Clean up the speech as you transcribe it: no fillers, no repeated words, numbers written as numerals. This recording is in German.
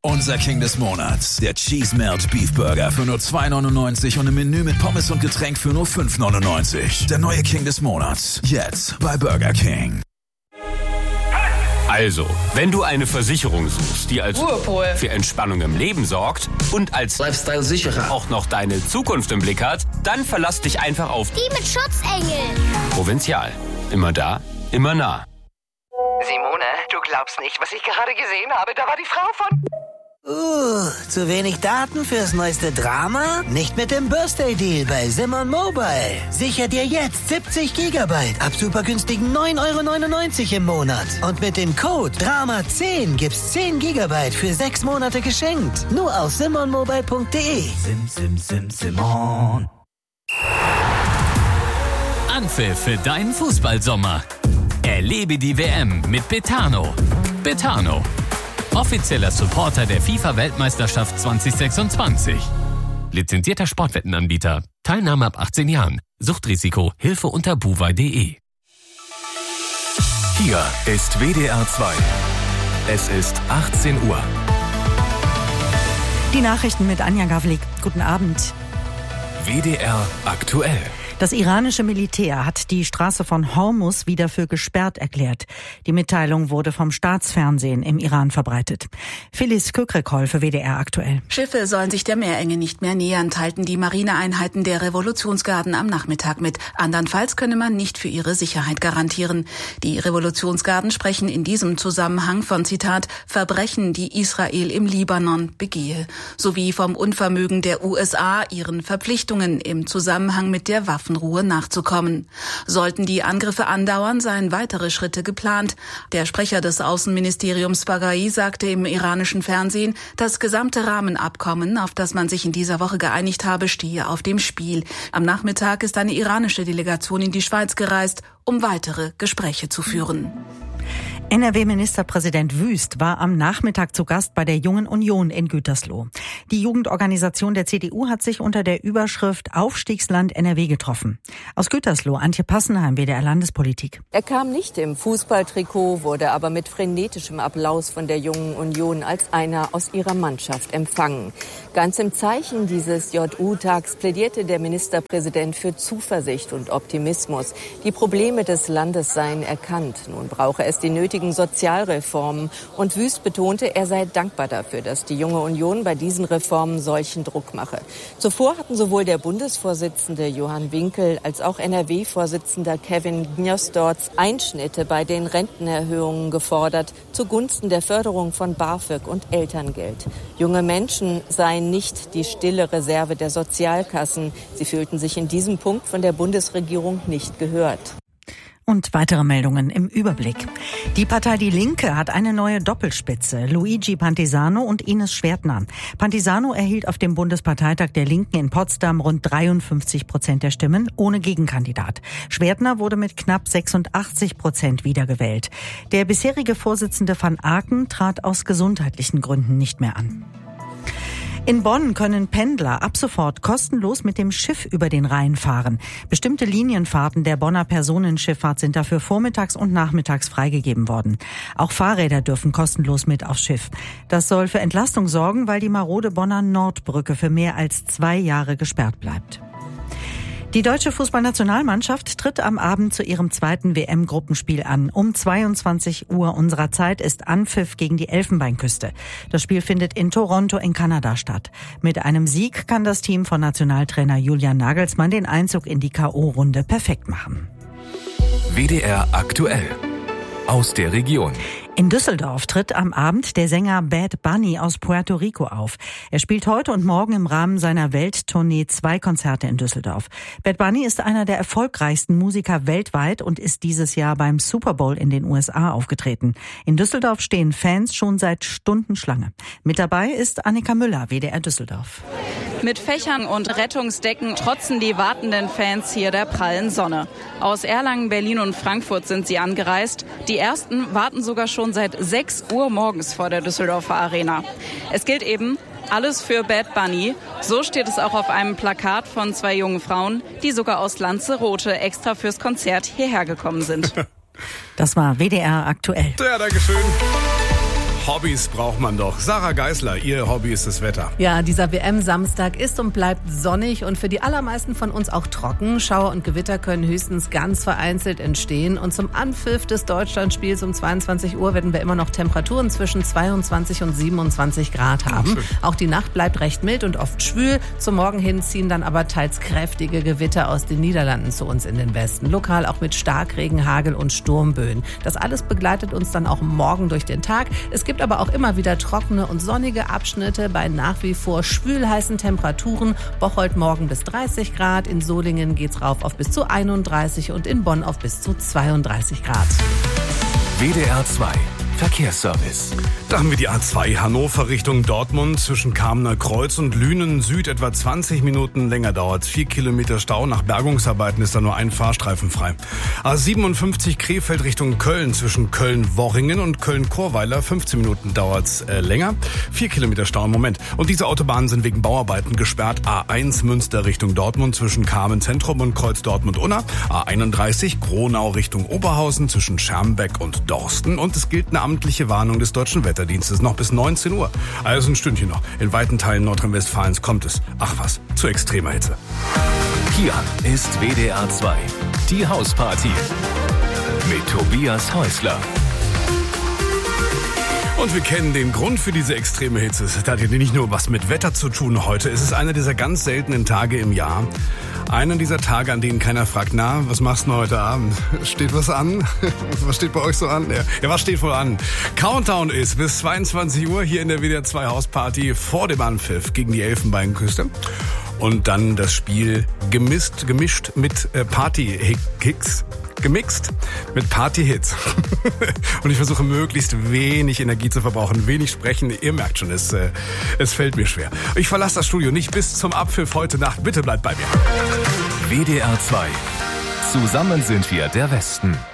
Unser King des Monats, der Cheese Melt Beef Burger für nur $2,99 und ein Menü mit Pommes und Getränk für nur $5,99. Der neue King des Monats, jetzt bei Burger King. Also, wenn du eine Versicherung suchst, die als Ruhepol für Entspannung im Leben sorgt und als Lifestyle-Sicherer auch noch deine Zukunft im Blick hat, dann verlass dich einfach auf die mit Schutzengel. Provinzial. Immer da, immer nah. Simone, du glaubst nicht, was ich gerade gesehen habe. Da war die Frau von... zu wenig Daten fürs neueste Drama? Nicht mit dem Birthday-Deal bei Simon Mobile. Sicher dir jetzt 70 Gigabyte ab super günstigen 9,99 € im Monat. Und mit dem Code DRAMA10 gibt's 10 Gigabyte für 6 Monate geschenkt. Nur auf simonmobile.de. Simon. Anpfiff für deinen Fußballsommer. Erlebe die WM mit Betano. Betano. Offizieller Supporter der FIFA-Weltmeisterschaft 2026. Lizenzierter Sportwettenanbieter. Teilnahme ab 18 Jahren. Suchtrisiko. Hilfe unter buwei.de. Hier ist WDR 2. Es ist 18 Uhr. Die Nachrichten mit Anja Gavlik. Guten Abend. WDR aktuell. Das iranische Militär hat die Straße von Hormuz wieder für gesperrt erklärt. Die Mitteilung wurde vom Staatsfernsehen im Iran verbreitet. Phyllis Kökrekol für WDR aktuell. Schiffe sollen sich der Meerenge nicht mehr nähern, teilten die Marineeinheiten der Revolutionsgarden am Nachmittag mit. Andernfalls könne man nicht für ihre Sicherheit garantieren. Die Revolutionsgarden sprechen in diesem Zusammenhang von, Zitat, Verbrechen, die Israel im Libanon begehe, sowie vom Unvermögen der USA, ihren Verpflichtungen im Zusammenhang mit der Waffenruhe nachzukommen. Sollten die Angriffe andauern, seien weitere Schritte geplant. Der Sprecher des Außenministeriums Baghai sagte im iranischen Fernsehen, das gesamte Rahmenabkommen, auf das man sich in dieser Woche geeinigt habe, stehe auf dem Spiel. Am Nachmittag ist eine iranische Delegation in die Schweiz gereist, um weitere Gespräche zu führen. NRW-Ministerpräsident Wüst war am Nachmittag zu Gast bei der Jungen Union in Gütersloh. Die Jugendorganisation der CDU hat sich unter der Überschrift Aufstiegsland NRW getroffen. Aus Gütersloh, Antje Passenheim, WDR Landespolitik. Er kam nicht im Fußballtrikot, wurde aber mit frenetischem Applaus von der Jungen Union als einer aus ihrer Mannschaft empfangen. Ganz im Zeichen dieses JU-Tags plädierte der Ministerpräsident für Zuversicht und Optimismus. Die Probleme des Landes seien erkannt. Nun brauche es die nötigen Sozialreformen. Und Wüst betonte, er sei dankbar dafür, dass die Junge Union bei diesen Reformen solchen Druck mache. Zuvor hatten sowohl der Bundesvorsitzende Johann Winkel als auch NRW-Vorsitzender Kevin Gnosdorz Einschnitte bei den Rentenerhöhungen gefordert, zugunsten der Förderung von BAföG und Elterngeld. Junge Menschen seien nicht die stille Reserve der Sozialkassen. Sie fühlten sich in diesem Punkt von der Bundesregierung nicht gehört. Und weitere Meldungen im Überblick. Die Partei Die Linke hat eine neue Doppelspitze, Luigi Pantisano und Ines Schwertner. Pantisano erhielt auf dem Bundesparteitag der Linken in Potsdam rund 53% der Stimmen, ohne Gegenkandidat. Schwertner wurde mit knapp 86% wiedergewählt. Der bisherige Vorsitzende van Aken trat aus gesundheitlichen Gründen nicht mehr an. In Bonn können Pendler ab sofort kostenlos mit dem Schiff über den Rhein fahren. Bestimmte Linienfahrten der Bonner Personenschifffahrt sind dafür vormittags und nachmittags freigegeben worden. Auch Fahrräder dürfen kostenlos mit aufs Schiff. Das soll für Entlastung sorgen, weil die marode Bonner Nordbrücke für mehr als 2 Jahre gesperrt bleibt. Die deutsche Fußballnationalmannschaft tritt am Abend zu ihrem zweiten WM-Gruppenspiel an. Um 22 Uhr unserer Zeit ist Anpfiff gegen die Elfenbeinküste. Das Spiel findet in Toronto in Kanada statt. Mit einem Sieg kann das Team von Nationaltrainer Julian Nagelsmann den Einzug in die K.O.-Runde perfekt machen. WDR aktuell. Aus der Region. In Düsseldorf tritt am Abend der Sänger Bad Bunny aus Puerto Rico auf. Er spielt heute und morgen im Rahmen seiner Welttournee 2 Konzerte in Düsseldorf. Bad Bunny ist einer der erfolgreichsten Musiker weltweit und ist dieses Jahr beim Super Bowl in den USA aufgetreten. In Düsseldorf stehen Fans schon seit Stunden Schlange. Mit dabei ist Annika Müller, WDR Düsseldorf. Mit Fächern und Rettungsdecken trotzen die wartenden Fans hier der prallen Sonne. Aus Erlangen, Berlin und Frankfurt sind sie angereist. Die ersten warten sogar schon seit 6 Uhr morgens vor der Düsseldorfer Arena. Es gilt eben alles für Bad Bunny. So steht es auch auf einem Plakat von 2 jungen Frauen, die sogar aus Lanzarote extra fürs Konzert hierher gekommen sind. Das war WDR aktuell. Ja, danke schön. Hobbys braucht man doch. Sarah Geisler, ihr Hobby ist das Wetter. Ja, dieser WM-Samstag ist und bleibt sonnig und für die allermeisten von uns auch trocken. Schauer und Gewitter können höchstens ganz vereinzelt entstehen. Und zum Anpfiff des Deutschlandspiels um 22 Uhr werden wir immer noch Temperaturen zwischen 22 und 27 Grad haben. Auch die Nacht bleibt recht mild und oft schwül. Zum Morgen hin ziehen dann aber teils kräftige Gewitter aus den Niederlanden zu uns in den Westen. Lokal auch mit Starkregen, Hagel und Sturmböen. Das alles begleitet uns dann auch morgen durch den Tag. Es gibt aber auch immer wieder trockene und sonnige Abschnitte bei nach wie vor schwülheißen Temperaturen. Bocholt morgen bis 30 Grad, in Solingen geht's rauf auf bis zu 31 und in Bonn auf bis zu 32 Grad. WDR 2 Verkehrsservice. Da haben wir die A2 Hannover Richtung Dortmund zwischen Kamener Kreuz und Lünen Süd etwa 20 Minuten länger dauert. 4 Kilometer Stau. Nach Bergungsarbeiten ist da nur ein Fahrstreifen frei. A57 Krefeld Richtung Köln zwischen Köln-Worringen und Köln-Chorweiler. 15 Minuten dauert's länger. 4 Kilometer Stau im Moment. Und diese Autobahnen sind wegen Bauarbeiten gesperrt. A1 Münster Richtung Dortmund zwischen Kamen Zentrum und Kreuz Dortmund-Unna. A31 Gronau Richtung Oberhausen zwischen Schermbeck und Dorsten. Und es gilt eine amtliche Warnung des Deutschen Wetterdienstes noch bis 19 Uhr. Also ein Stündchen noch. In weiten Teilen Nordrhein-Westfalens kommt es, ach was, zu extremer Hitze. Hier ist WDR 2, die Hausparty mit Tobias Häusler. Und wir kennen den Grund für diese extreme Hitze. Das hat ja nicht nur was mit Wetter zu tun heute. Es ist einer dieser ganz seltenen Tage im Jahr. Einer dieser Tage, an denen keiner fragt, na, was machst du heute Abend? Steht was an? Was steht bei euch so an? Ja, was steht wohl an? Countdown ist bis 22 Uhr hier in der WDR 2 Hausparty vor dem Anpfiff gegen die Elfenbeinküste. Und dann das Spiel gemischt mit Party-Hicks. Gemixt mit Party-Hits. Und ich versuche möglichst wenig Energie zu verbrauchen, wenig sprechen. Ihr merkt schon, es fällt mir schwer. Ich verlasse das Studio nicht bis zum Abpfiff heute Nacht. Bitte bleibt bei mir. WDR 2. Zusammen sind wir der Westen.